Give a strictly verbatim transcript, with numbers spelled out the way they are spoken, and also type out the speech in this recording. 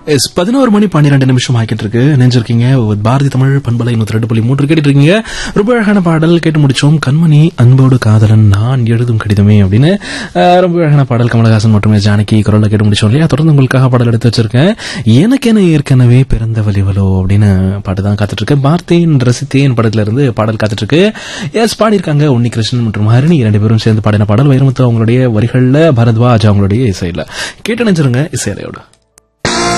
S பதினோரு மணி பன்னிரெண்டு நிமிஷம் ஆக்கிட்டு இருக்கு. நினைஞ்சிருக்கீங்க பாரதி தமிழ் பண்பலை நூத்தி ரெண்டு புள்ளி மூன்று கேட்டு இருக்கீங்க. ரொம்ப அழகான பாடல் கேட்டு முடிச்சோம். கண்மணி அன்போடு காதலன் நான் எழுதும் கடிதமே அப்படின்னு ரொம்ப அழகான பாடல் கமலஹாசன் மற்றும் ஜானகி குரல்ல கேட்டு முடிச்சோம் இல்லையா. தொடர்ந்து உங்களுக்காக பாடல் எடுத்து வச்சிருக்கேன். எனக்கென ஏற்கனவே பிறந்த வலிவலோ அப்படின்னு பாட்டு தான் காத்துட்டு இருக்கு. பார்த்தேன் ரசித்தேன் படத்துல இருந்து பாடல் காத்துட்டு இருக்கு. எஸ் பாடியிருக்காங்க உன்னி கிருஷ்ணன் மற்றும் ஹரிணி இரண்டு பேரும் சேர்ந்து பாடின பாடல். வைரமுத்து அவங்களுடைய வரிகள்ல, பரத்வாஜ் அவங்களுடைய இசையில கேட்டு நினைச்சிருங்க இசையோட.